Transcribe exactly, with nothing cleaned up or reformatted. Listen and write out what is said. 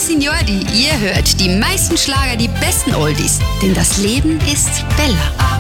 Signori, ihr hört die meisten Schlager, die besten Oldies. Denn das Leben ist Bella.